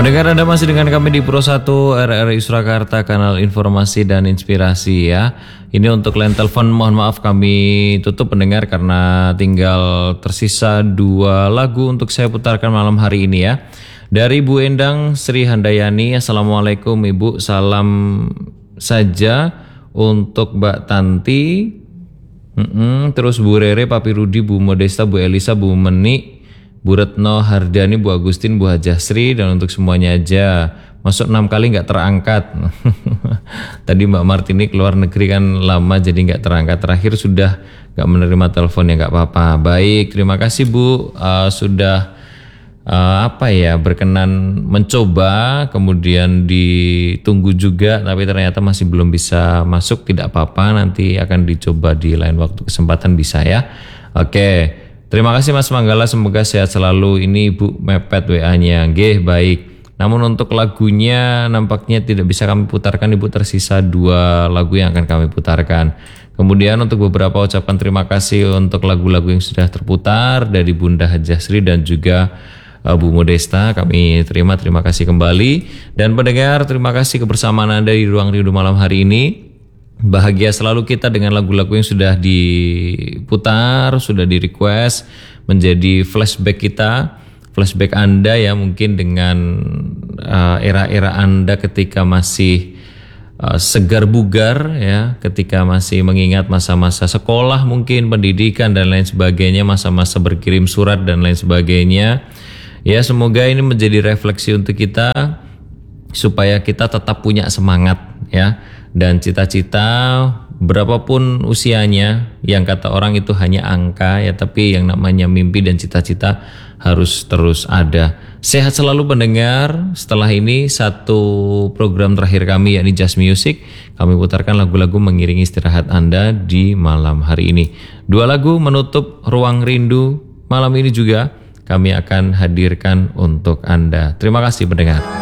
Pendengar, Anda masih dengan kami di Pro 1 RRI Surakarta, kanal informasi dan inspirasi ya. Ini untuk line telepon, mohon maaf kami tutup pendengar karena tinggal tersisa 2 lagu untuk saya putarkan malam hari ini ya. Dari Bu Endang Sri Handayani, Assalamualaikum Ibu, salam saja untuk Mbak Tanti, terus Bu Rere, Papi Rudi, Bu Modesta, Bu Elisa, Bu Meni, Bu Retno Hardani, Bu Agustin, Bu Hajasri, dan untuk semuanya aja. Masuk 6 kali nggak terangkat. Tadi Mbak Martini keluar negeri kan lama jadi nggak terangkat. Terakhir sudah nggak menerima telepon ya, nggak apa-apa. Baik, terima kasih Bu sudah berkenan mencoba, kemudian ditunggu juga, tapi ternyata masih belum bisa masuk. Tidak apa-apa, nanti akan dicoba di lain waktu kesempatan bisa ya. Oke. Terima kasih Mas Manggala, semoga sehat selalu. Ini Ibu mepet WA-nya. Nggih, baik. Namun untuk lagunya nampaknya tidak bisa kami putarkan, Ibu, tersisa 2 lagu yang akan kami putarkan. Kemudian untuk beberapa ucapan terima kasih untuk lagu-lagu yang sudah terputar dari Bunda Hajasri dan juga Bu Modesta, kami terima kasih kembali. Dan pendengar, terima kasih kebersamaan Anda di Ruang Rindu malam hari ini. Bahagia selalu kita dengan lagu-lagu yang sudah diputar, sudah di request, menjadi flashback kita, flashback Anda ya, mungkin dengan era-era Anda ketika masih segar bugar ya, ketika masih mengingat masa-masa sekolah, mungkin pendidikan dan lain sebagainya, masa-masa berkirim surat dan lain sebagainya. Ya, semoga ini menjadi refleksi untuk kita supaya kita tetap punya semangat ya. Dan cita-cita berapapun usianya, yang kata orang itu hanya angka ya, tapi yang namanya mimpi dan cita-cita harus terus ada. Sehat selalu pendengar. Setelah ini satu program terakhir kami yakni Just Music, kami putarkan lagu-lagu mengiringi istirahat Anda di malam hari ini. 2 lagu menutup Ruang Rindu malam ini juga kami akan hadirkan untuk Anda. Terima kasih pendengar.